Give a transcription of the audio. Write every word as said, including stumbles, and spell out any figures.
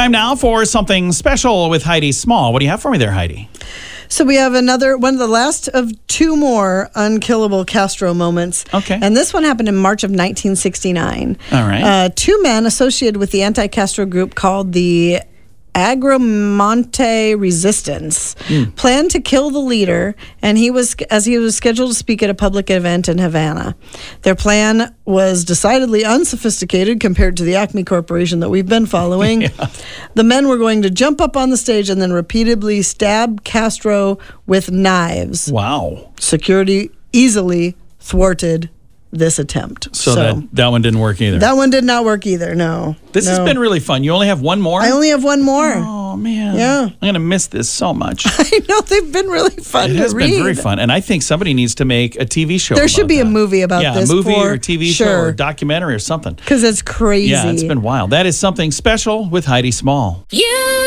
Time now for something special with Heidi Small. What do you have for me there, Heidi? So we have another, one of the last of two more unkillable Castro moments. Okay. And this one happened in March of nineteen sixty-nine. All right. Uh, two men associated with the anti-Castro group called the Agromonte Resistance mm. planned to kill the leader, and he was as he was scheduled to speak at a public event in Havana. Their plan was decidedly unsophisticated compared to the Acme Corporation that we've been following. yeah. The men were going to jump up on the stage and then repeatedly stab Castro with knives. Wow. Security easily thwarted this attempt. So, so that, that one didn't work either. That one did not work either, no. This no. has been really fun. You only have one more? I only have one more. Oh, man. Yeah. I'm going to miss this so much. I know. They've been really fun it to has read. been very fun. And I think somebody needs to make a T V show There should be that. a movie about yeah, this. Yeah, a movie for or a T V sure. show or a documentary or something. Because it's crazy. Yeah, it's been wild. That is something special with Heidi Small. You